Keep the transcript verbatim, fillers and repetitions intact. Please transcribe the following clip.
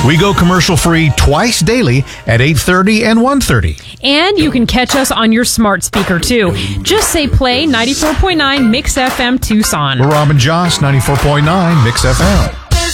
We go commercial-free twice daily at eight thirty and one thirty. And you can catch us on your smart speaker, too. Just say play ninety-four point nine Mix F M Tucson. We're Rob and Joss, ninety-four point nine Mix F M.